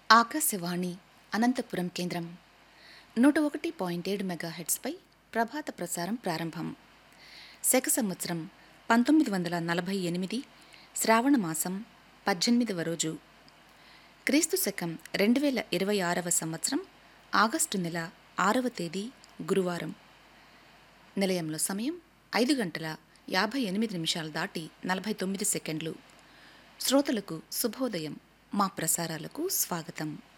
ఆకాశవాణి అనంతపురం కేంద్రం 101.7 మెగాహెట్స్పై ప్రభాత ప్రసారం ప్రారంభం. శక సంవత్సరం 1948 శ్రావణ మాసం 18వ రోజు, క్రీస్తు శకం 2026వ సంవత్సరం ఆగస్టు నెల 6వ తేదీ గురువారం. నిలయంలో సమయం 5:58 దాటి 49 సెకండ్లు. శ్రోతలకు శుభోదయం. మా ప్రసారాలకు స్వాగతం.